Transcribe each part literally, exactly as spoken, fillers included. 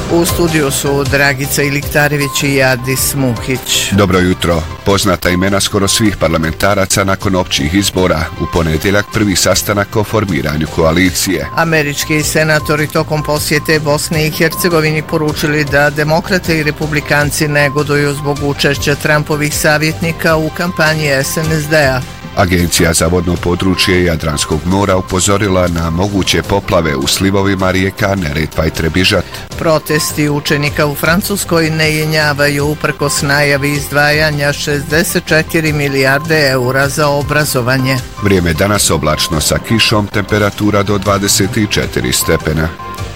U studiju su Dragica Iliktarević i Adis Muhić. Dobro jutro. Poznata imena skoro svih parlamentaraca nakon općih izbora. U ponedjeljak prvi sastanak o formiranju koalicije. Američki senatori tokom posjete Bosni i Hercegovini poručili da demokrate i republikanci negoduju zbog učešća Trumpovih savjetnika u kampanji S N S D-a. Agencija za vodno područje Jadranskog mora upozorila na moguće poplave u slivovima rijeka Neretva i Trebižat. Protesti učenika u Francuskoj ne jenjavaju uprkos najavi izdvajanja šezdeset četiri milijarde eura za obrazovanje. Vrijeme danas oblačno sa kišom, temperatura do dvadeset četiri stepena.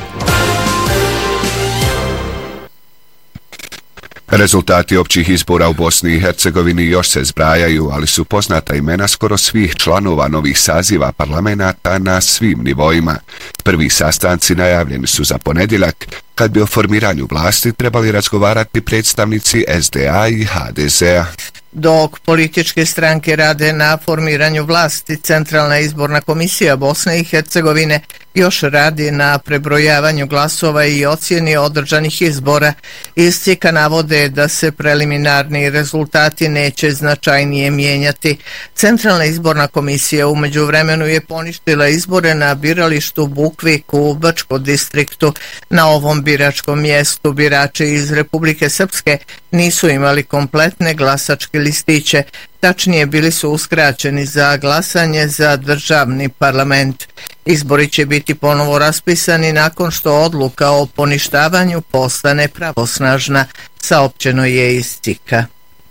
Rezultati općih izbora u Bosni i Hercegovini još se zbrajaju, ali su poznata imena skoro svih članova novih saziva parlamenata na svim nivoima. Prvi sastanci najavljeni su za ponedjeljak, kad bi o formiranju vlasti trebali razgovarati predstavnici S D A i H D Z-a. Dok političke stranke rade na formiranju vlasti, Centralna izborna komisija Bosne i Hercegovine još radi na prebrojavanju glasova i ocjeni održanih izbora. Iz C I K-a navode da se preliminarni rezultati neće značajnije mijenjati. Centralna izborna komisija u međuvremenu je poništila izbore na biralištu Bukvik u Bačkom distriktu. Na ovom biračkom mjestu birači iz Republike Srpske nisu imali kompletne glasačke listiće, tačnije bili su uskraćeni za glasanje za državni parlament. Izbori će biti ponovo raspisani nakon što odluka o poništavanju postane pravosnažna, saopćeno je iz C I K-a.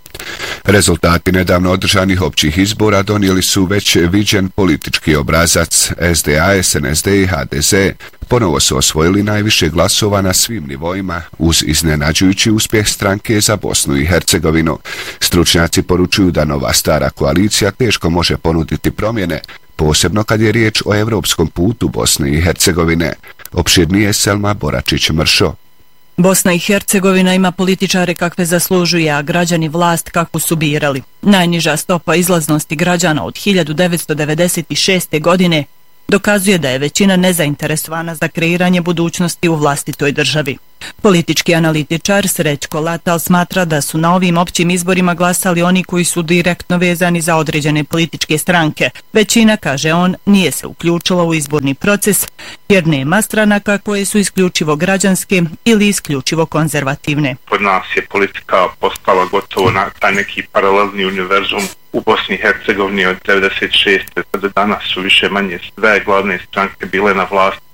Rezultati nedavno održanih općih izbora donijeli su već viđen politički obrazac. S D A, S N S D i H D Z ponovo su osvojili najviše glasova na svim nivoima, uz iznenađujući uspjeh stranke za Bosnu i Hercegovinu. Stručnjaci poručuju da nova stara koalicija teško može ponuditi promjene, posebno kad je riječ o europskom putu Bosne i Hercegovine. Opširnije Selma Boračić-Mršo. Bosna i Hercegovina ima političare kakve zaslužuje, a građani vlast kakvu su birali. Najniža stopa izlaznosti građana od hiljadu devetsto devedeset šeste. godine dokazuje da je većina nezainteresovana za kreiranje budućnosti u vlastitoj državi. Politički analitičar Srećko Latal smatra da su na ovim općim izborima glasali oni koji su direktno vezani za određene političke stranke. Većina, kaže on, nije se uključila u izborni proces jer nema stranaka koje su isključivo građanske ili isključivo konzervativne. Kod nas je politika postala gotovo na taj neki paralelni univerzum. U Bosni i Hercegovini od devedeset šeste do danas su više manje sve glavne stranke bile na vlasti.